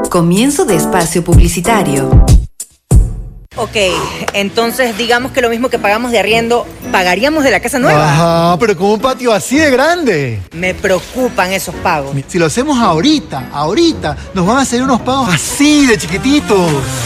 Comienzo de espacio publicitario. Ok, entonces digamos que lo mismo que pagamos de arriendo, ¿pagaríamos de la casa nueva? Ajá, pero con un patio así de grande. Me preocupan esos pagos. Si lo hacemos ahorita, nos van a salir unos pagos así de chiquititos.